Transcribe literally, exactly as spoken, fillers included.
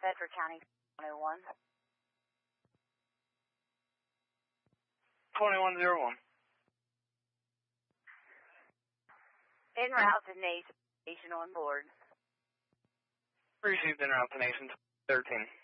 Bedford County, one oh one. twenty-one oh one. En route to Nation, Nation on board. Received en route to Nation thirteen.